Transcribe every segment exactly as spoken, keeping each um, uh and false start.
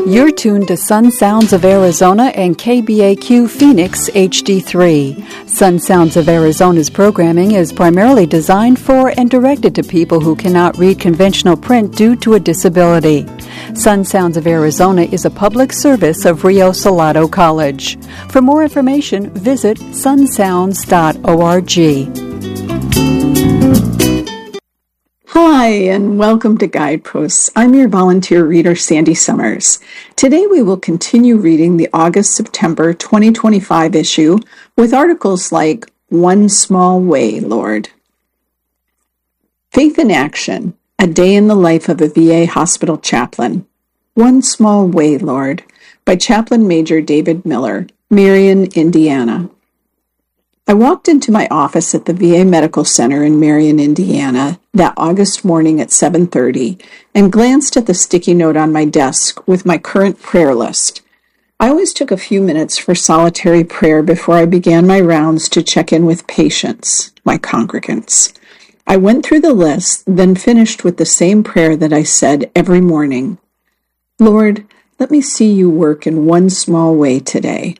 You're tuned to Sun Sounds of Arizona and K B A Q Phoenix H D three. Sun Sounds of Arizona's programming is primarily designed for and directed to people who cannot read conventional print due to a disability. Sun Sounds of Arizona is a public service of Rio Salado College. For more information, visit sun sounds dot org. Hi, and welcome to Guideposts. I'm your volunteer reader, Sandy Summers. Today we will continue reading the August-September twenty twenty-five issue with articles like One Small Way, Lord. Faith in Action, A Day in the Life of a V A Hospital Chaplain. One Small Way, Lord, by Chaplain Major David Miller, Marion, Indiana. I walked into my office at the V A Medical Center in Marion, Indiana, that August morning at seven thirty and glanced at the sticky note on my desk with my current prayer list. I always took a few minutes for solitary prayer before I began my rounds to check in with patients, my congregants. I went through the list, then finished with the same prayer that I said every morning. Lord, let me see you work in one small way today.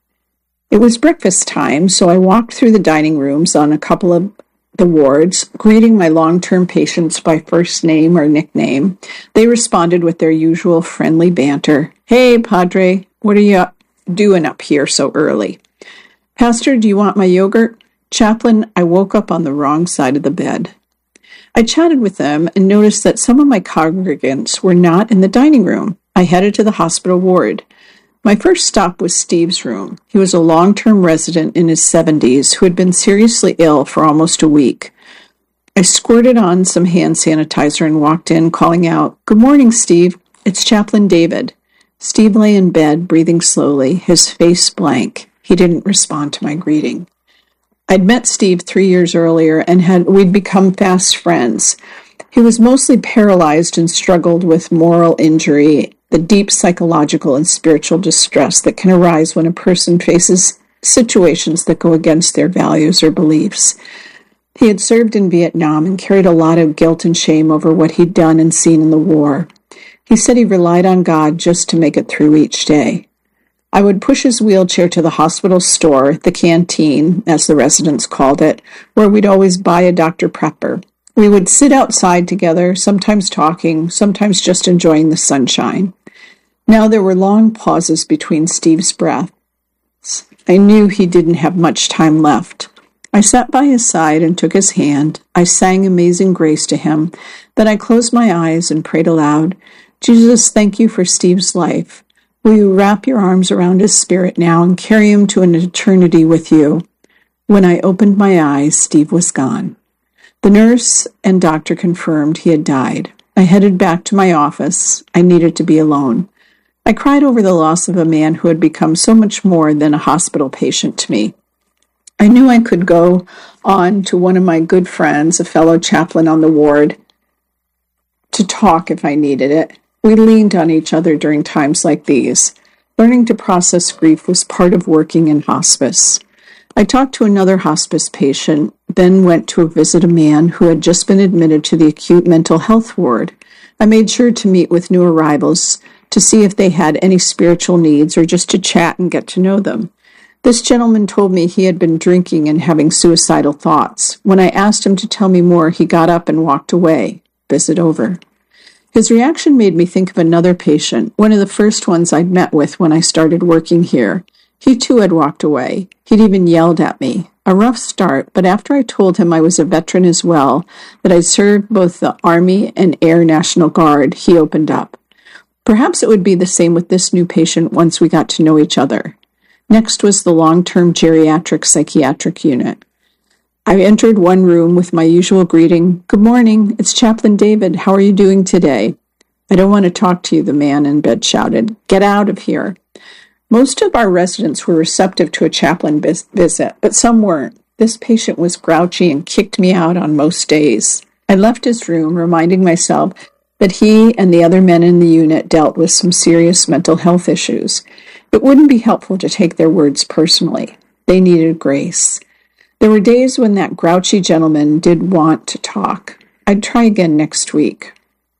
It was breakfast time, so I walked through the dining rooms on a couple of the wards, greeting my long-term patients by first name or nickname. They responded with their usual friendly banter. Hey, Padre, what are you doing up here so early? Pastor, do you want my yogurt? Chaplain, I woke up on the wrong side of the bed. I chatted with them and noticed that some of my congregants were not in the dining room. I headed to the hospital ward. My first stop was Steve's room. He was a long-term resident in his seventies who had been seriously ill for almost a week. I squirted on some hand sanitizer and walked in, calling out, Good morning, Steve. It's Chaplain David. Steve lay in bed, breathing slowly, his face blank. He didn't respond to my greeting. I'd met Steve three years earlier and had we'd become fast friends. He was mostly paralyzed and struggled with moral injury, the deep psychological and spiritual distress that can arise when a person faces situations that go against their values or beliefs. He had served in Vietnam and carried a lot of guilt and shame over what he'd done and seen in the war. He said he relied on God just to make it through each day. I would push his wheelchair to the hospital store, the canteen, as the residents called it, where we'd always buy a Doctor Prepper. We would sit outside together, sometimes talking, sometimes just enjoying the sunshine. Now there were long pauses between Steve's breaths. I knew he didn't have much time left. I sat by his side and took his hand. I sang Amazing Grace to him. Then I closed my eyes and prayed aloud, Jesus, thank you for Steve's life. Will you wrap your arms around his spirit now and carry him to an eternity with you? When I opened my eyes, Steve was gone. The nurse and doctor confirmed he had died. I headed back to my office. I needed to be alone. I cried over the loss of a man who had become so much more than a hospital patient to me. I knew I could go on to one of my good friends, a fellow chaplain on the ward, to talk if I needed it. We leaned on each other during times like these. Learning to process grief was part of working in hospice. I talked to another hospice patient, then went to visit a man who had just been admitted to the acute mental health ward. I made sure to meet with new arrivals to see if they had any spiritual needs or just to chat and get to know them. This gentleman told me he had been drinking and having suicidal thoughts. When I asked him to tell me more, he got up and walked away. Visit over. His reaction made me think of another patient, one of the first ones I'd met with when I started working here. He too had walked away. He'd even yelled at me. A rough start, but after I told him I was a veteran as well, that I'd served both the Army and Air National Guard, he opened up. Perhaps it would be the same with this new patient once we got to know each other. Next was the long-term geriatric psychiatric unit. I entered one room with my usual greeting, Good morning, it's Chaplain David. How are you doing today? I don't want to talk to you, the man in bed shouted. Get out of here. Most of our residents were receptive to a chaplain vis- visit, but some weren't. This patient was grouchy and kicked me out on most days. I left his room, reminding myself that he and the other men in the unit dealt with some serious mental health issues. It wouldn't be helpful to take their words personally. They needed grace. There were days when that grouchy gentleman did want to talk. I'd try again next week.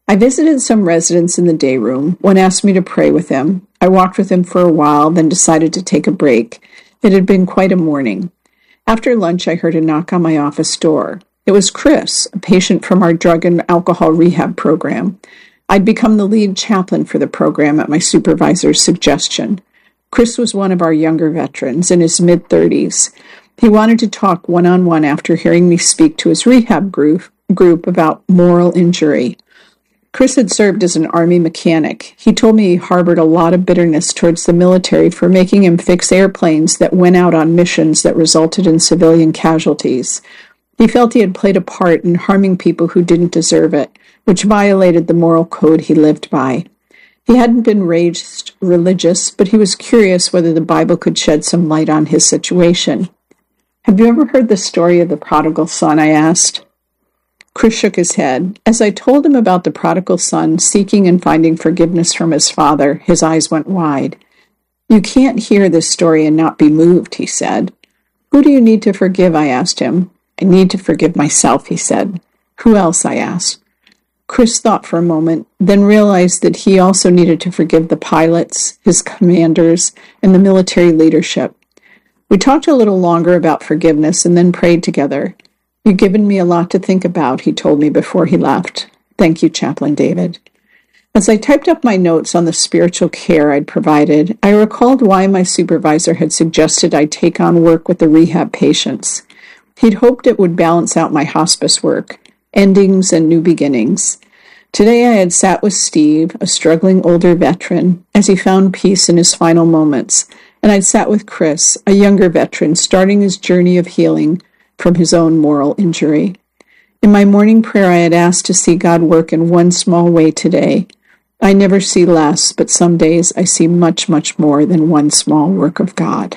I visited some residents in the day room. One asked me to pray with him. I walked with him for a while, then decided to take a break. It had been quite a morning. After lunch, I heard a knock on my office door. It was Chris, a patient from our drug and alcohol rehab program. I'd become the lead chaplain for the program at my supervisor's suggestion. Chris was one of our younger veterans, in his mid-thirties. He wanted to talk one-on-one after hearing me speak to his rehab group, group about moral injury. Chris had served as an Army mechanic. He told me he harbored a lot of bitterness towards the military for making him fix airplanes that went out on missions that resulted in civilian casualties. He felt he had played a part in harming people who didn't deserve it, which violated the moral code he lived by. He hadn't been raised religious, but he was curious whether the Bible could shed some light on his situation. "Have you ever heard the story of the prodigal son?" I asked. Chris shook his head. As I told him about the prodigal son seeking and finding forgiveness from his father, his eyes went wide. "You can't hear this story and not be moved," he said. "Who do you need to forgive?" I asked him. "I need to forgive myself," he said. "Who else?" I asked. Chris thought for a moment, then realized that he also needed to forgive the pilots, his commanders, and the military leadership. We talked a little longer about forgiveness and then prayed together. "You've given me a lot to think about," he told me before he left. "Thank you, Chaplain David." As I typed up my notes on the spiritual care I'd provided, I recalled why my supervisor had suggested I take on work with the rehab patients. He'd hoped it would balance out my hospice work, endings and new beginnings. Today I had sat with Steve, a struggling older veteran, as he found peace in his final moments, and I'd sat with Chris, a younger veteran, starting his journey of healing from his own moral injury. In my morning prayer, I had asked to see God work in one small way today. I never see less, but some days I see much, much more than one small work of God.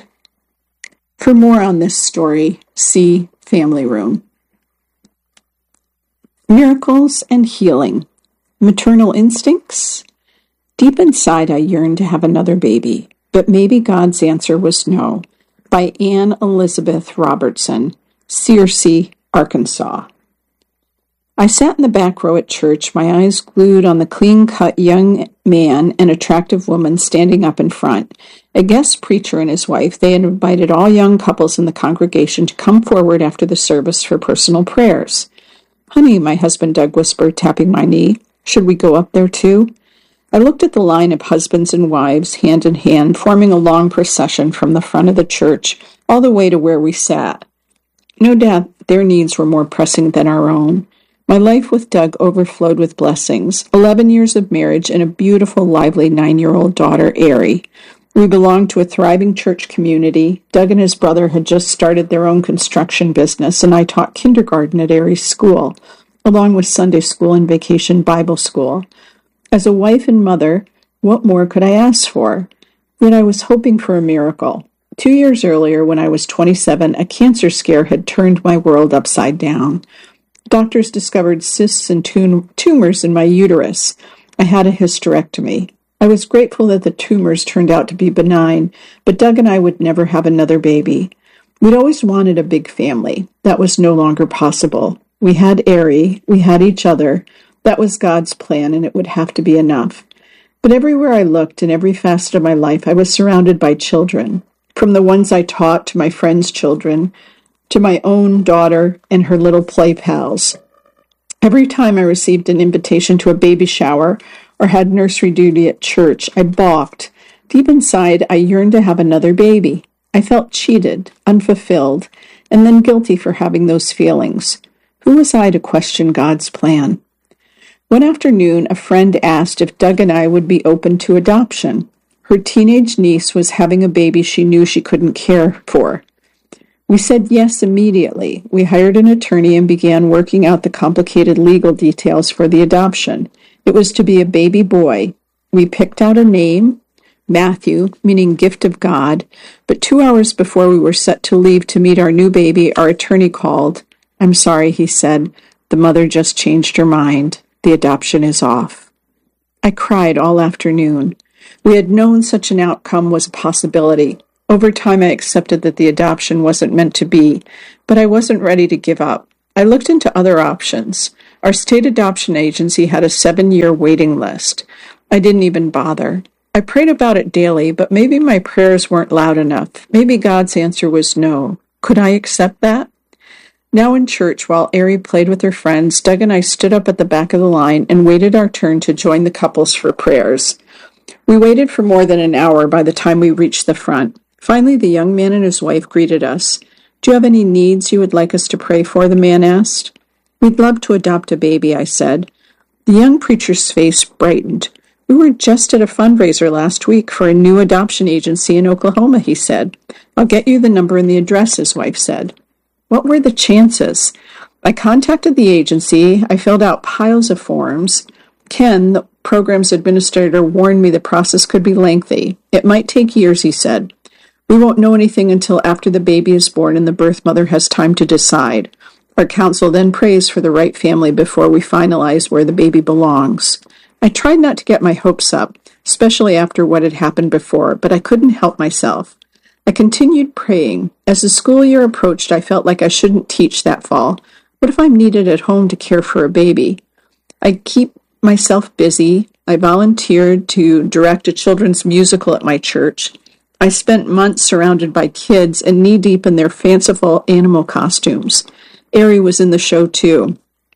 For more on this story, see Family Room. Miracles and healing. Maternal instincts? Deep inside, I yearned to have another baby, but maybe God's answer was no. By Anne Elizabeth Robertson, Searcy, Arkansas. I sat in the back row at church, my eyes glued on the clean-cut young man and attractive woman standing up in front. A guest preacher and his wife, they had invited all young couples in the congregation to come forward after the service for personal prayers. "Honey," my husband Doug whispered, tapping my knee, "should we go up there too?" I looked at the line of husbands and wives, hand in hand, forming a long procession from the front of the church all the way to where we sat. No doubt their needs were more pressing than our own. My life with Doug overflowed with blessings, eleven years of marriage and a beautiful, lively nine-year-old daughter, Ari. We belonged to a thriving church community. Doug and his brother had just started their own construction business, and I taught kindergarten at Ari's school, along with Sunday school and vacation Bible school. As a wife and mother, what more could I ask for? Yet I was hoping for a miracle. Two years earlier, when I was twenty-seven, a cancer scare had turned my world upside down. Doctors discovered cysts and tum- tumors in my uterus. I had a hysterectomy. I was grateful that the tumors turned out to be benign, but Doug and I would never have another baby. We'd always wanted a big family. That was no longer possible. We had Ari. We had each other. That was God's plan, and it would have to be enough. But everywhere I looked, in every facet of my life, I was surrounded by children. From the ones I taught to my friends' children, to my own daughter and her little play pals. Every time I received an invitation to a baby shower or had nursery duty at church, I balked. Deep inside, I yearned to have another baby. I felt cheated, unfulfilled, and then guilty for having those feelings. Who was I to question God's plan? One afternoon, a friend asked if Doug and I would be open to adoption. Her teenage niece was having a baby she knew she couldn't care for. We said yes immediately. We hired an attorney and began working out the complicated legal details for the adoption. It was to be a baby boy. We picked out a name, Matthew, meaning gift of God, but two hours before we were set to leave to meet our new baby, our attorney called. "I'm sorry," he said. "The mother just changed her mind. The adoption is off." I cried all afternoon. We had known such an outcome was a possibility. Over time, I accepted that the adoption wasn't meant to be, but I wasn't ready to give up. I looked into other options. Our state adoption agency had a seven-year waiting list. I didn't even bother. I prayed about it daily, but maybe my prayers weren't loud enough. Maybe God's answer was no. Could I accept that? Now in church, while Ari played with her friends, Doug and I stood up at the back of the line and waited our turn to join the couples for prayers. We waited for more than an hour by the time we reached the front. Finally, the young man and his wife greeted us. "Do you have any needs you would like us to pray for?" the man asked. "We'd love to adopt a baby," I said. The young preacher's face brightened. "We were just at a fundraiser last week for a new adoption agency in Oklahoma," he said. "I'll get you the number and the address," his wife said. What were the chances? I contacted the agency. I filled out piles of forms. Ken, the program's administrator, warned me the process could be lengthy. It might take years, he said. We won't know anything until after the baby is born and the birth mother has time to decide. Our counsel then prays for the right family before we finalize where the baby belongs. I tried not to get my hopes up, especially after what had happened before, but I couldn't help myself. I continued praying. As the school year approached, I felt like I shouldn't teach that fall. What if I'm needed at home to care for a baby? I keep myself busy. I volunteered to direct a children's musical at my church. I spent months surrounded by kids and knee-deep in their fanciful animal costumes. Ari was in the show, too.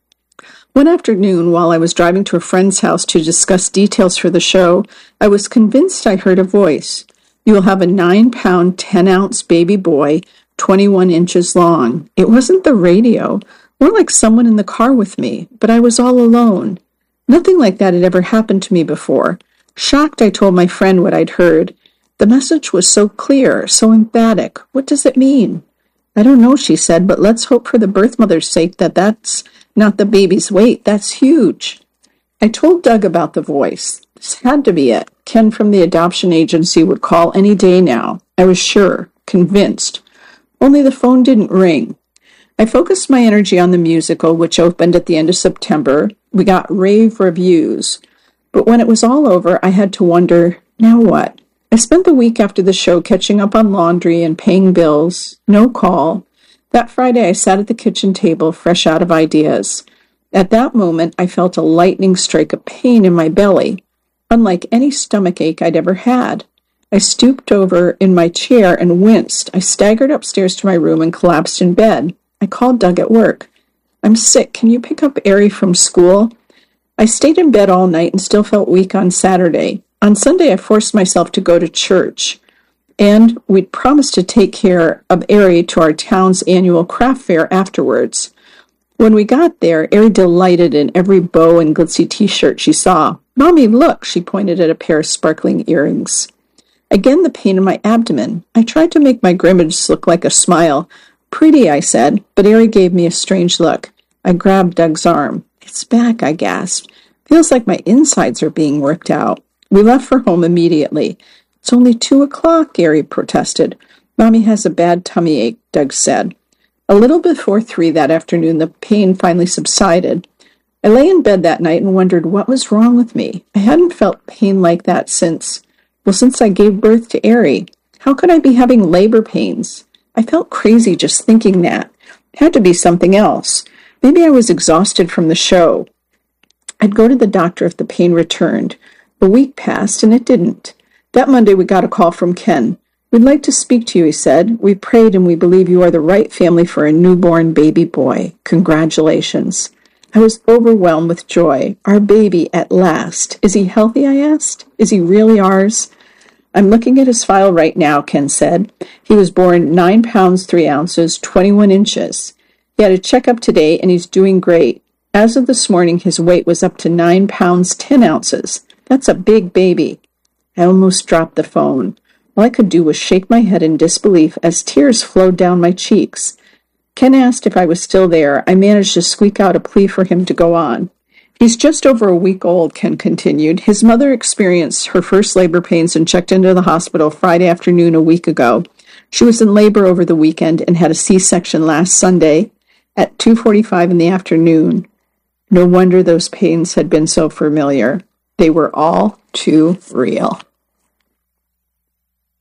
One afternoon, while I was driving to a friend's house to discuss details for the show, I was convinced I heard a voice. "You will have a nine-pound, ten-ounce baby boy, twenty-one inches long." It wasn't the radio, more like someone in the car with me, but I was all alone. Nothing like that had ever happened to me before. Shocked, I told my friend what I'd heard. The message was so clear, so emphatic. What does it mean? "I don't know," she said, "but let's hope for the birth mother's sake that that's not the baby's weight. That's huge." I told Doug about the voice. This had to be it. Ken from the adoption agency would call any day now. I was sure, convinced. Only the phone didn't ring. I focused my energy on the musical, which opened at the end of September. We got rave reviews. But when it was all over, I had to wonder, now what? I spent the week after the show catching up on laundry and paying bills. No call. That Friday, I sat at the kitchen table, fresh out of ideas. At that moment, I felt a lightning strike of pain in my belly, unlike any stomach ache I'd ever had. I stooped over in my chair and winced. I staggered upstairs to my room and collapsed in bed. I called Doug at work. "I'm sick. Can you pick up Ari from school?" I stayed in bed all night and still felt weak on Saturday. On Sunday, I forced myself to go to church, and we'd promised to take care of Ari to our town's annual craft fair afterwards. When we got there, Ari delighted in every bow and glitzy t-shirt she saw. "Mommy, look!" She pointed at a pair of sparkling earrings. Again, the pain in my abdomen. I tried to make my grimace look like a smile. "Pretty," I said, but Ari gave me a strange look. I grabbed Doug's arm. "It's back," I gasped. "Feels like my insides are being worked out." We left for home immediately. "It's only two o'clock, Ari protested. "Mommy has a bad tummy ache," Doug said. A little before three that afternoon, the pain finally subsided. I lay in bed that night and wondered what was wrong with me. I hadn't felt pain like that since, well, since I gave birth to Ari. How could I be having labor pains? I felt crazy just thinking that. It had to be something else. Maybe I was exhausted from the show. I'd go to the doctor if the pain returned. A week passed, and it didn't. That Monday, we got a call from Ken. "We'd like to speak to you," he said. "We prayed, and we believe you are the right family for a newborn baby boy. Congratulations." I was overwhelmed with joy. Our baby, at last. "Is he healthy?" I asked. "Is he really ours?" "I'm looking at his file right now," Ken said. "He was born nine pounds, three ounces, twenty-one inches. He had a checkup today, and he's doing great. As of this morning, his weight was up to nine pounds, ten ounces. That's a big baby." I almost dropped the phone. All I could do was shake my head in disbelief as tears flowed down my cheeks. Ken asked if I was still there. I managed to squeak out a plea for him to go on. "He's just over a week old," Ken continued. "His mother experienced her first labor pains and checked into the hospital Friday afternoon a week ago. She was in labor over the weekend and had a C-section last Sunday at two forty-five in the afternoon. No wonder those pains had been so familiar. They were all too real."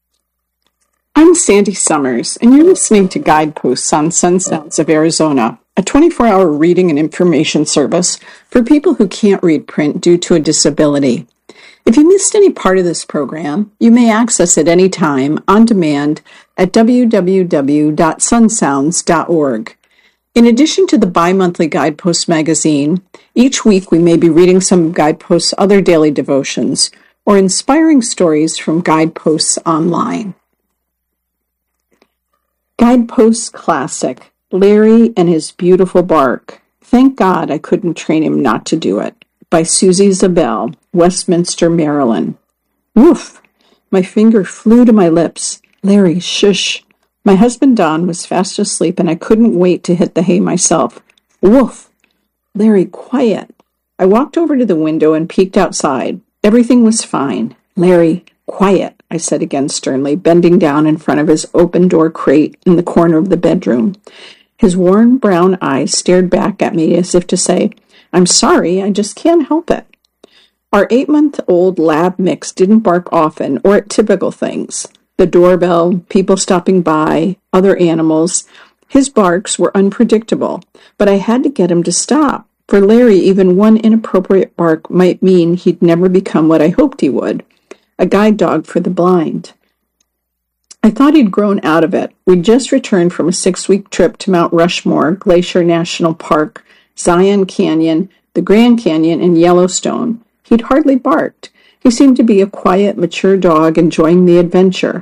I'm Sandy Summers, and you're listening to Guideposts on Sun Sounds of Arizona. a twenty-four hour reading and information service for people who can't read print due to a disability. If you missed any part of this program, you may access it anytime on demand at w w w dot sun sounds dot org. In addition to the bi-monthly Guidepost magazine, each week we may be reading some of Guideposts' other daily devotions or inspiring stories from Guideposts online. Guideposts Classic, Larry and His Beautiful Bark. Thank God I couldn't train him not to do it. By Susie Zabel, Westminster, Maryland. Woof! My finger flew to my lips. Larry, shush. My husband Don was fast asleep and I couldn't wait to hit the hay myself. Woof! Larry, quiet. I walked over to the window and peeked outside. Everything was fine. Larry, quiet, I said again sternly, bending down in front of his open door crate in the corner of the bedroom. His worn brown eyes stared back at me as if to say, I'm sorry, I just can't help it. Our eight-month-old lab mix didn't bark often or at typical things. The doorbell, people stopping by, other animals. His barks were unpredictable, but I had to get him to stop. For Larry, even one inappropriate bark might mean he'd never become what I hoped he would, a guide dog for the blind. I thought he'd grown out of it. We'd just returned from a six-week trip to Mount Rushmore, Glacier National Park, Zion Canyon, the Grand Canyon, and Yellowstone. He'd hardly barked. He seemed to be a quiet, mature dog enjoying the adventure.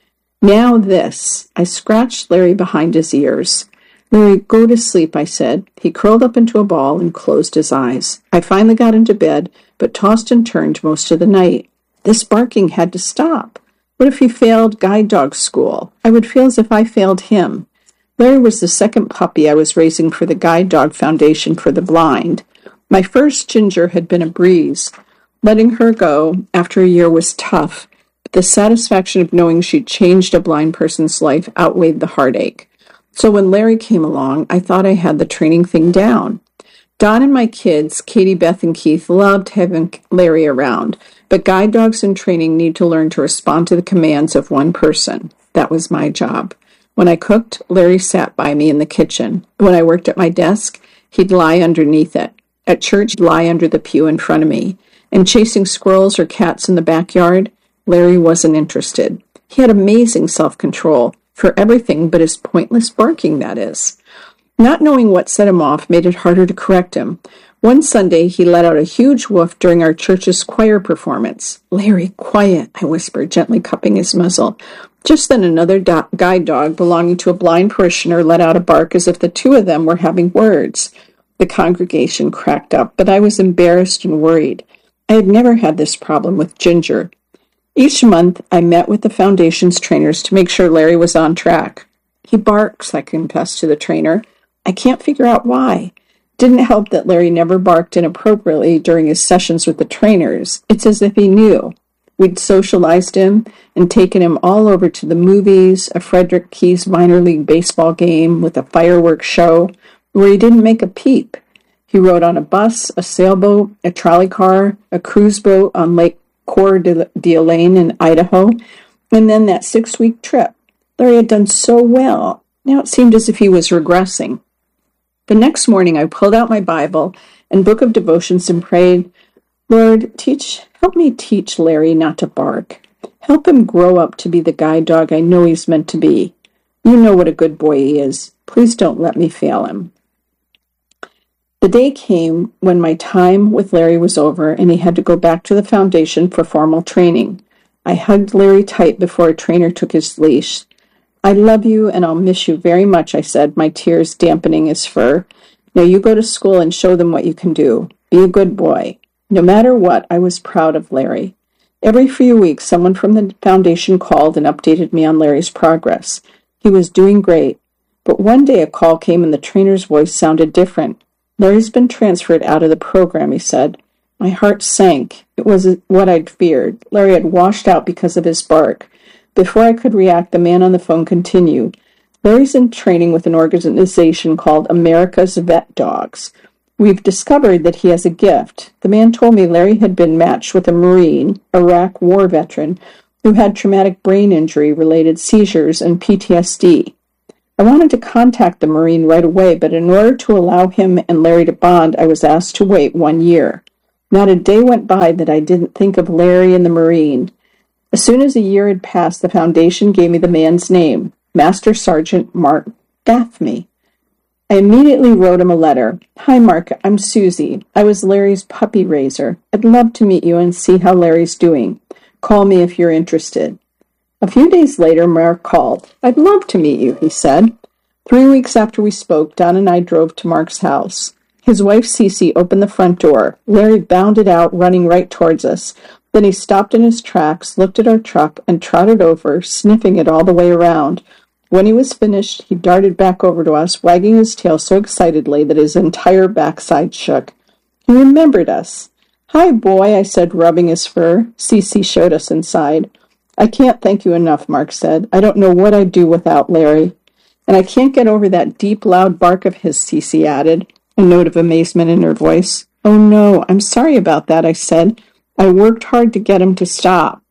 Now this. I scratched Larry behind his ears. Larry, go to sleep, I said. He curled up into a ball and closed his eyes. I finally got into bed, but tossed and turned most of the night. This barking had to stop. What if he failed guide dog school? I would feel as if I failed him. Larry was the second puppy I was raising for the Guide Dog Foundation for the Blind. My first Ginger had been a breeze. Letting her go after a year was tough, but the satisfaction of knowing she'd changed a blind person's life outweighed the heartache. So when Larry came along, I thought I had the training thing down. Don and my kids, Katie, Beth, and Keith, loved having Larry around, but guide dogs in training need to learn to respond to the commands of one person. That was my job. When I cooked, Larry sat by me in the kitchen. When I worked at my desk, he'd lie underneath it. At church, he'd lie under the pew in front of me. And chasing squirrels or cats in the backyard, Larry wasn't interested. He had amazing self-control for everything but his pointless barking, that is. Not knowing what set him off made it harder to correct him. One Sunday, he let out a huge woof during our church's choir performance. Larry, quiet, I whispered, gently cupping his muzzle. Just then another do- guide dog belonging to a blind parishioner let out a bark as if the two of them were having words. The congregation cracked up, but I was embarrassed and worried. I had never had this problem with Ginger. Each month, I met with the Foundation's trainers to make sure Larry was on track. He barks, I confessed to the trainer. I can't figure out why. Didn't help that Larry never barked inappropriately during his sessions with the trainers. It's as if he knew. We'd socialized him and taken him all over to the movies, a Frederick Keys minor league baseball game with a fireworks show where he didn't make a peep. He rode on a bus, a sailboat, a trolley car, a cruise boat on Lake Coeur d'Alene in Idaho, and then that six-week trip. Larry had done so well. Now it seemed as if he was regressing. The next morning I pulled out my Bible and book of devotions and prayed, Lord, teach, help me teach Larry not to bark. Help him grow up to be the guide dog I know he's meant to be. You know what a good boy he is. Please don't let me fail him. The day came when my time with Larry was over and he had to go back to the foundation for formal training. I hugged Larry tight before a trainer took his leash. I love you and I'll miss you very much, I said, my tears dampening his fur. Now you go to school and show them what you can do. Be a good boy. No matter what, I was proud of Larry. Every few weeks, someone from the foundation called and updated me on Larry's progress. He was doing great. But one day a call came and the trainer's voice sounded different. Larry's been transferred out of the program, he said. My heart sank. It was what I'd feared. Larry had washed out because of his bark. Before I could react, the man on the phone continued. Larry's in training with an organization called America's Vet Dogs. We've discovered that he has a gift. The man told me Larry had been matched with a Marine, Iraq war veteran, who had traumatic brain injury-related seizures and P T S D. I wanted to contact the Marine right away, but in order to allow him and Larry to bond, I was asked to wait one year. Not a day went by that I didn't think of Larry and the Marine. As soon as a year had passed, the Foundation gave me the man's name, Master Sergeant Mark Gaffney. I immediately wrote him a letter. Hi, Mark, I'm Susie. I was Larry's puppy raiser. I'd love to meet you and see how Larry's doing. Call me if you're interested. A few days later, Mark called. I'd love to meet you, he said. Three weeks after we spoke, Don and I drove to Mark's house. His wife, Cece, opened the front door. Larry bounded out, running right towards us. Then he stopped in his tracks, looked at our truck, and trotted over, sniffing it all the way around. When he was finished, he darted back over to us, wagging his tail so excitedly that his entire backside shook. He remembered us. Hi, boy, I said, rubbing his fur. Cece showed us inside. I can't thank you enough, Mark said. I don't know what I'd do without Larry. And I can't get over that deep, loud bark of his, Cece added, a note of amazement in her voice. Oh, no, I'm sorry about that, I said. I worked hard to get him to stop.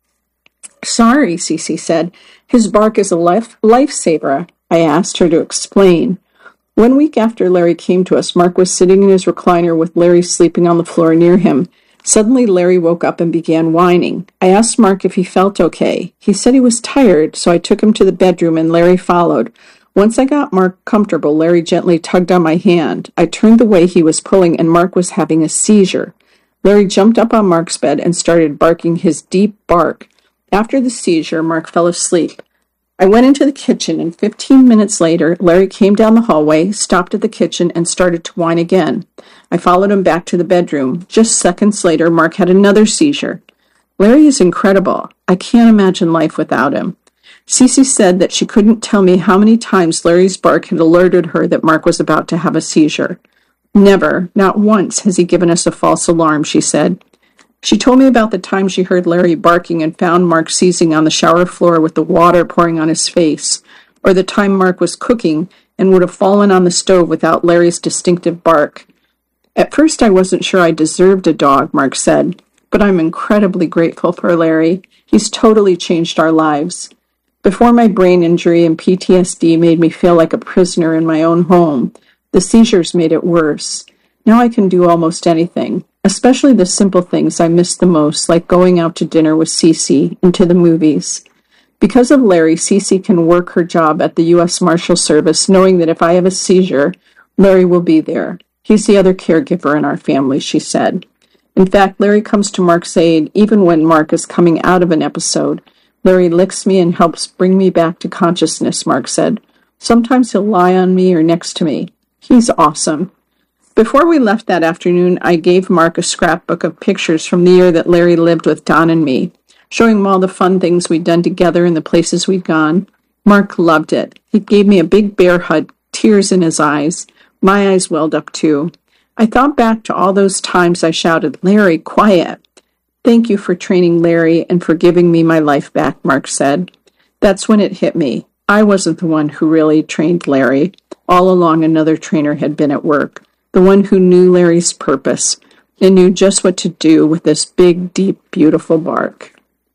Sorry, Cece said. His bark is a life lifesaver. I asked her to explain. One week after Larry came to us, Mark was sitting in his recliner with Larry sleeping on the floor near him. Suddenly, Larry woke up and began whining. I asked Mark if he felt okay. He said he was tired, so I took him to the bedroom and Larry followed. Once I got Mark comfortable, Larry gently tugged on my hand. I turned the way he was pulling, and Mark was having a seizure. Larry jumped up on Mark's bed and started barking his deep bark. After the seizure, Mark fell asleep. I went into the kitchen, and fifteen minutes later, Larry came down the hallway, stopped at the kitchen, and started to whine again. I followed him back to the bedroom. Just seconds later, Mark had another seizure. Larry is incredible. I can't imagine life without him. Cece said that she couldn't tell me how many times Larry's bark had alerted her that Mark was about to have a seizure. Never, not once, has he given us a false alarm, she said. She told me about the time she heard Larry barking and found Mark seizing on the shower floor with the water pouring on his face, or the time Mark was cooking and would have fallen on the stove without Larry's distinctive bark. At first I wasn't sure I deserved a dog, Mark said, but I'm incredibly grateful for Larry. He's totally changed our lives. Before my brain injury and P T S D made me feel like a prisoner in my own home, the seizures made it worse. Now I can do almost anything, especially the simple things I miss the most, like going out to dinner with Cece and to the movies. Because of Larry, Cece can work her job at the U S Marshal Service, knowing that if I have a seizure, Larry will be there. He's the other caregiver in our family, she said. In fact, Larry comes to Mark's aid even when Mark is coming out of an episode. Larry licks me and helps bring me back to consciousness, Mark said. Sometimes he'll lie on me or next to me. He's awesome. Before we left that afternoon, I gave Mark a scrapbook of pictures from the year that Larry lived with Don and me, showing him all the fun things we'd done together and the places we'd gone. Mark loved it. He gave me a big bear hug, tears in his eyes. My eyes welled up too. I thought back to all those times I shouted, Larry, quiet. Thank you for training Larry and for giving me my life back, Mark said. That's when it hit me. I wasn't the one who really trained Larry. All along, another trainer had been at work, the one who knew Larry's purpose and knew just what to do with this big, deep, beautiful bark.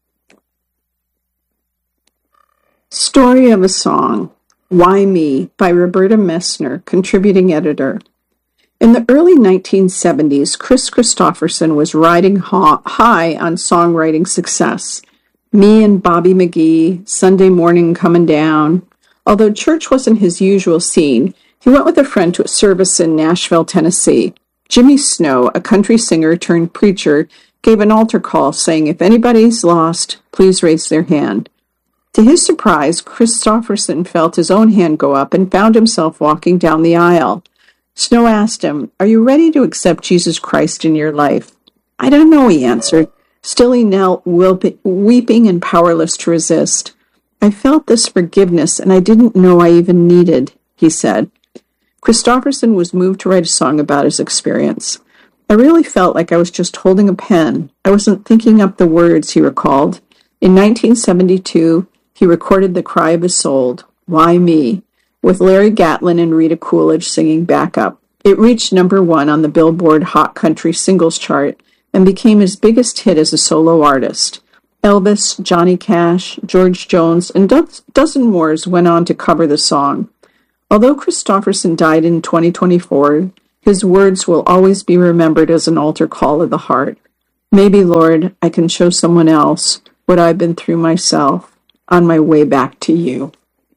Story of a Song, Why Me, by Roberta Messner, contributing editor. In the early nineteen seventies, Kris Kristofferson was riding ha- high on songwriting success. Me and Bobby McGee, Sunday Morning Coming Down. Although church wasn't his usual scene, he went with a friend to a service in Nashville, Tennessee. Jimmy Snow, a country singer turned preacher, gave an altar call saying, if anybody's lost, please raise their hand. To his surprise, Kristofferson felt his own hand go up and found himself walking down the aisle. Snow asked him, are you ready to accept Jesus Christ in your life? I don't know, he answered. Still he knelt, weeping and powerless to resist. I felt this forgiveness, and I didn't know I even needed, he said. Kristofferson was moved to write a song about his experience. I really felt like I was just holding a pen. I wasn't thinking up the words, he recalled. In nineteen seventy-two, he recorded The Cry of His Soul, Why Me?, with Larry Gatlin and Rita Coolidge singing backup. It reached number one on the Billboard Hot Country Singles chart and became his biggest hit as a solo artist. Elvis, Johnny Cash, George Jones, and do- dozen more went on to cover the song. Although Christofferson died in twenty twenty-four, his words will always be remembered as an altar call of the heart. Maybe, Lord, I can show someone else what I've been through myself on my way back to you.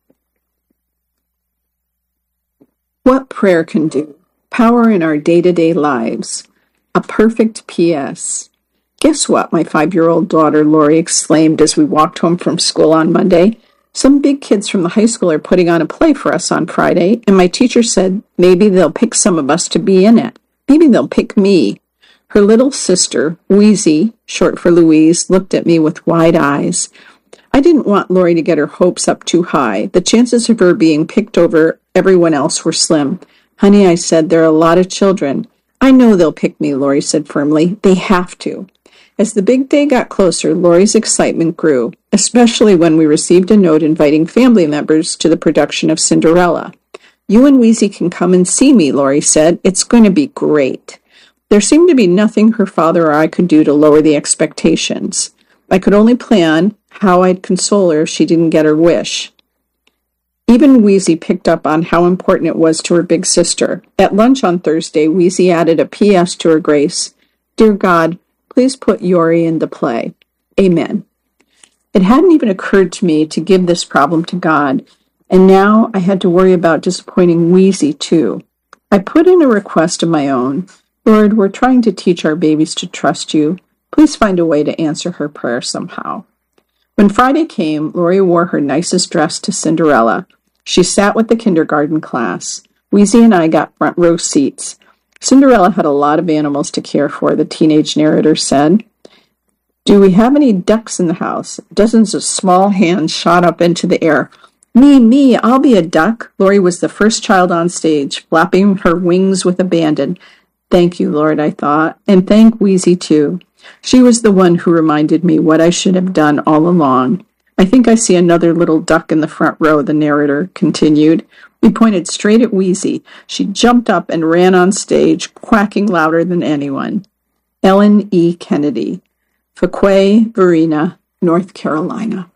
What prayer can do. Power in our day-to-day lives. A perfect P S Guess what, my five-year-old daughter Lori exclaimed as we walked home from school on Monday. Some big kids from the high school are putting on a play for us on Friday, and my teacher said maybe they'll pick some of us to be in it. Maybe they'll pick me. Her little sister, Wheezy, short for Louise, looked at me with wide eyes. I didn't want Lori to get her hopes up too high. The chances of her being picked over everyone else were slim. Honey, I said, there are a lot of children. I know they'll pick me, Lori said firmly. They have to. As the big day got closer, Lori's excitement grew, especially when we received a note inviting family members to the production of Cinderella. You and Wheezy can come and see me, Lori said. It's going to be great. There seemed to be nothing her father or I could do to lower the expectations. I could only plan how I'd console her if she didn't get her wish. Even Wheezy picked up on how important it was to her big sister. At lunch on Thursday, Wheezy added a P S to her grace. Dear God, please put Yori in the play. Amen. It hadn't even occurred to me to give this problem to God, and now I had to worry about disappointing Wheezy too. I put in a request of my own. Lord, we're trying to teach our babies to trust you. Please find a way to answer her prayer somehow. When Friday came, Lori wore her nicest dress to Cinderella. She sat with the kindergarten class. Wheezy and I got front row seats. Cinderella had a lot of animals to care for, the teenage narrator said. Do we have any ducks in the house? Dozens of small hands shot up into the air. Me, me, I'll be a duck. Lori was the first child on stage, flapping her wings with abandon. Thank you, Lord, I thought, and thank Wheezy too. She was the one who reminded me what I should have done all along. I think I see another little duck in the front row, the narrator continued. We pointed straight at Wheezy. She jumped up and ran on stage, quacking louder than anyone. Ellen E. Kennedy, Fuquay Varina, North Carolina.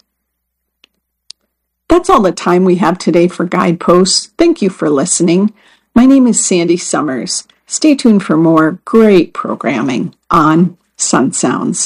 That's all the time we have today for Guideposts. Thank you for listening. My name is Sandy Summers. Stay tuned for more great programming on Sun Sounds.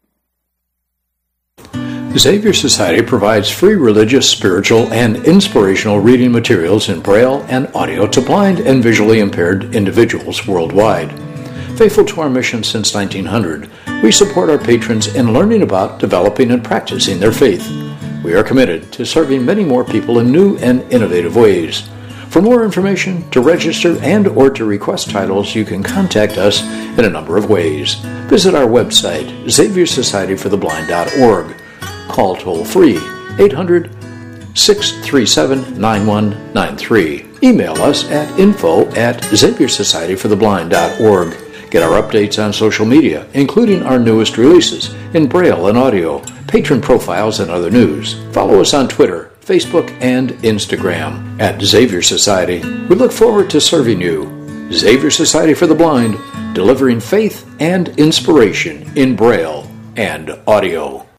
Xavier Society provides free religious, spiritual, and inspirational reading materials in Braille and audio to blind and visually impaired individuals worldwide. Faithful to our mission since nineteen hundred, we support our patrons in learning about, developing, and practicing their faith. We are committed to serving many more people in new and innovative ways. For more information, to register, and or to request titles, you can contact us in a number of ways. Visit our website, xavier society for the blind dot org. Call toll-free eight hundred, six three seven, nine one nine three. Email us at info at xavier society for the blind dot org. Get our updates on social media, including our newest releases in Braille and audio, patron profiles, and other news. Follow us on Twitter, Facebook, and Instagram at Xavier Society. We look forward to serving you. Xavier Society for the Blind, delivering faith and inspiration in Braille and audio.